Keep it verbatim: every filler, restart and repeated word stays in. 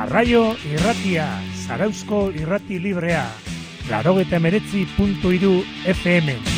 Arraio irratia, Zarauzko irrati librea, laurogeita hemeretzi puntu hiru F M.